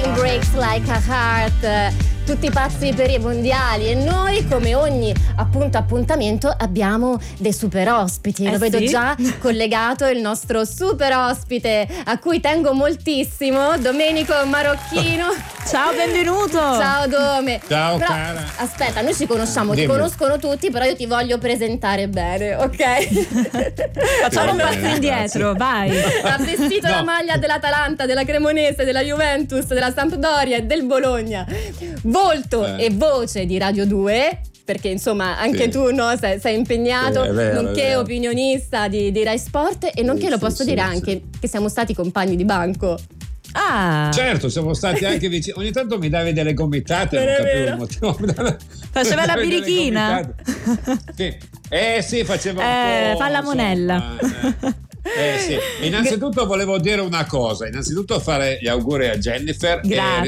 Nothing Breaks Like a Heart, tutti pazzi per i mondiali, e noi come ogni appuntamento abbiamo dei super ospiti. Lo vedo già collegato il nostro super ospite a cui tengo moltissimo, Domenico Marocchino. Ciao, benvenuto. Ciao Dome. Ciao però, cara. Aspetta, noi ci conosciamo, ti conoscono tutti, però io ti voglio presentare bene, ok? Facciamo un passo indietro, vai. Ha vestito la maglia dell'Atalanta, della Cremonese, della Juventus, della Sampdoria e del Bologna. Volto e voce di Radio 2, perché insomma anche tu sei impegnato, nonché opinionista di Rai Sport, e nonché lo posso dire anche che siamo stati compagni di banco. Ah, certo, siamo stati anche vicini. Ogni tanto mi davi delle gomitate, non capivo il motivo. Faceva la birichina? Sì, faceva un po'. Fa la monella. Sì. Innanzitutto volevo dire una cosa. Innanzitutto fare gli auguri a Jennifer.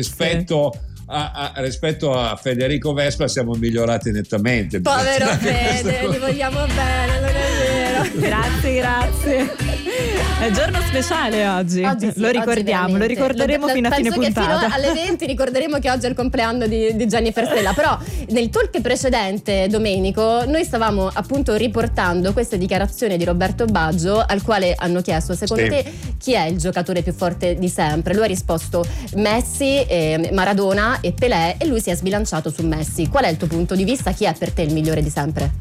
Rispetto a Federico Vespa siamo migliorati nettamente. Povero Fede, gli vogliamo bene, non è vero? Grazie. È giorno speciale oggi lo ricordiamo, lo ricorderemo fino a fine puntata. Fino alle 20 ricorderemo che oggi è il compleanno di Jennifer Stella. Però nel talk precedente, Domenico, noi stavamo appunto riportando queste dichiarazioni di Roberto Baggio, al quale hanno chiesto: secondo te chi è il giocatore più forte di sempre? Lui ha risposto Messi, Maradona e Pelé, e lui si è sbilanciato su Messi. Qual è il tuo punto di vista? Chi è per te il migliore di sempre?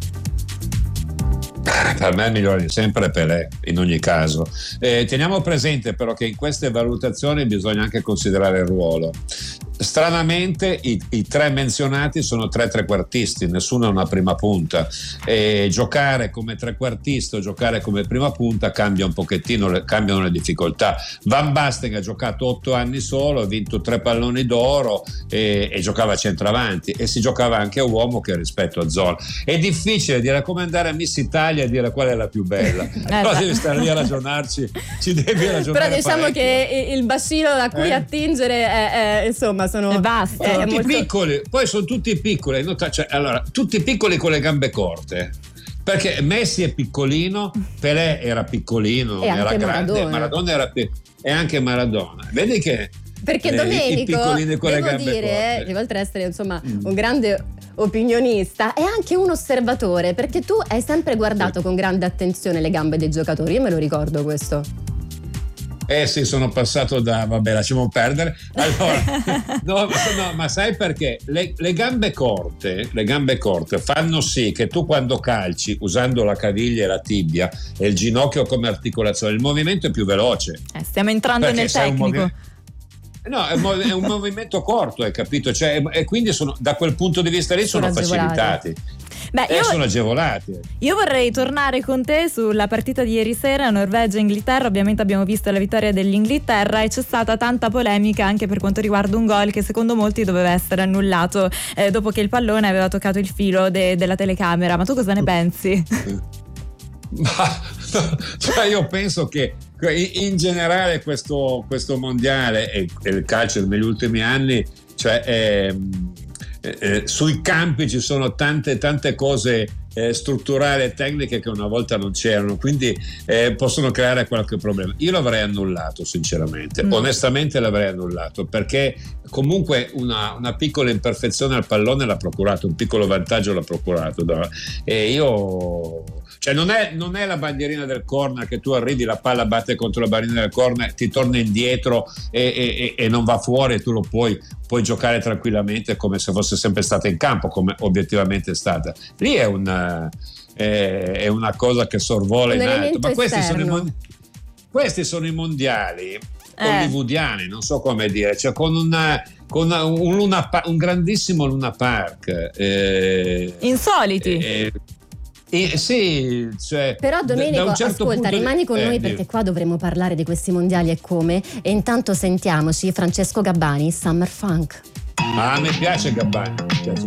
Per me il migliore di sempre è Pelé, in ogni caso. Teniamo presente però che in queste valutazioni bisogna anche considerare il ruolo. Stranamente i tre menzionati sono tre trequartisti, nessuno è una prima punta, e giocare come trequartista o giocare come prima punta cambia un pochettino, cambiano le difficoltà. Van Basten ha giocato 8 anni solo, ha vinto 3 palloni d'oro e giocava a centravanti, e si giocava anche a uomo che rispetto a zona. È difficile dire, come andare a Miss Italia e dire qual è la più bella, però devi stare lì a ragionarci, ci devi ragionare. Però diciamo parecchio. Che il bacino da cui attingere è insomma sono basta. Tutti piccoli, poi sono tutti piccoli, allora, tutti piccoli con le gambe corte, perché Messi è piccolino, Pelé era piccolino, era grande, Maradona era e anche Maradona. Vedi che perché Domenico, con le gambe dire, che oltre ad essere insomma un grande opinionista, è anche un osservatore, perché tu hai sempre guardato con grande attenzione le gambe dei giocatori. Io me lo ricordo questo. Sì, sono passato vabbè, lasciamo perdere. Allora, no, ma sai perché? Le gambe corte fanno sì che tu, quando calci usando la caviglia e la tibia e il ginocchio come articolazione, il movimento è più veloce. Stiamo entrando perché nel tecnico. No, è un movimento corto, hai capito? E quindi da quel punto di vista lì sono facilitati. Sono agevolati. Io vorrei tornare con te sulla partita di ieri sera, Norvegia-Inghilterra. Ovviamente abbiamo visto la vittoria dell'Inghilterra e c'è stata tanta polemica anche per quanto riguarda un gol che secondo molti doveva essere annullato dopo che il pallone aveva toccato il filo della telecamera. Ma tu cosa ne pensi? Io penso che in generale questo mondiale e il calcio negli ultimi anni, sui campi ci sono tante cose strutturali e tecniche che una volta non c'erano, quindi possono creare qualche problema. Io l'avrei annullato, sinceramente, onestamente l'avrei annullato, perché comunque una piccola imperfezione al pallone l'ha procurato, un piccolo vantaggio l'ha procurato, e io non è la bandierina del corner che tu arrivi, la palla batte contro la bandierina del corner, ti torna indietro e non va fuori, e tu lo puoi giocare tranquillamente come se fosse sempre stata in campo, come obiettivamente è stata. Lì è una cosa che sorvola in alto, ma questi sono i mondiali hollywoodiani, non so come dire, con un grandissimo Luna Park, insoliti. Sì, però Domenico, ascolta, rimani con noi perché qua dovremo parlare di questi mondiali e come, e intanto sentiamoci Francesco Gabbani, Summer Funk. Ma mi piace Gabbani,